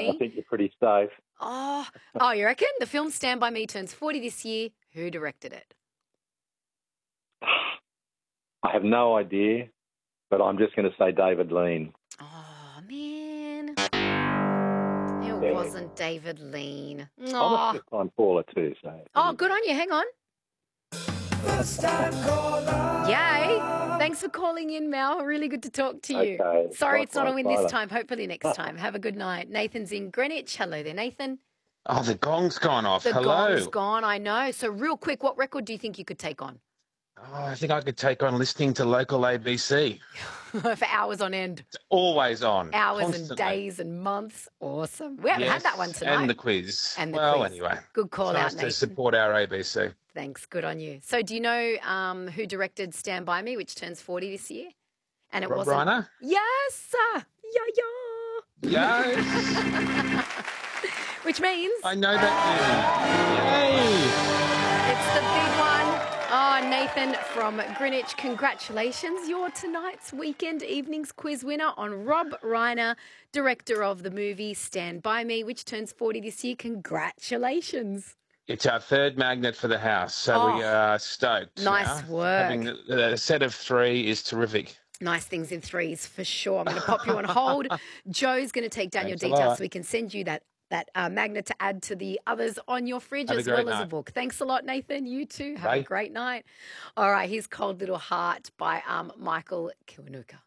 Me. think you're pretty safe. Oh, you reckon? The film Stand By Me turns 40 this year. Who directed it? I have no idea, but I'm just going to say David Lean. Oh, man. It wasn't David Lean. I'm a Oh, first-time caller too, so. good on you. Hang on. Yay. Thanks for calling in, Mal. Really good to talk to you. Okay. Sorry it's not a win this Likewise. time. Hopefully next time. Have a good night. Nathan's in Greenwich. Hello there, Nathan. Oh, the gong's gone off. The Hello. gong's gone, I know. So real quick, what record do you think you could take on? Oh, I think I could take on listening to local ABC. For hours on end. It's always on. Hours constantly. and days and months. Awesome. We haven't had that one tonight. And the quiz. And the well, quiz. anyway. Good call it's out, nice Nathan. to support our ABC. Thanks. Good on you. So do you know who directed Stand By Me, which turns 40 this year? And it Rob wasn't. Reiner? Yes. Yeah. Yes. Which means I know that name. Yay. it's the big one. Oh, Nathan from Greenwich, congratulations. You're tonight's Weekend Evenings quiz winner on Rob Reiner, director of the movie Stand By Me, which turns 40 this year. Congratulations. It's our third magnet for the house, so we are stoked. Nice now. work. Having a set of 3 is terrific. Nice things in threes for sure. I'm going to pop you on hold. Joe's going to take down Thanks your a details lot. so we can send you that magnet to add to the others on your fridge Have a as great well as a night. book. Thanks a lot, Nathan. You too. Have Bye. a great night. All right, here's Cold Little Heart by Michael Kiwanuka.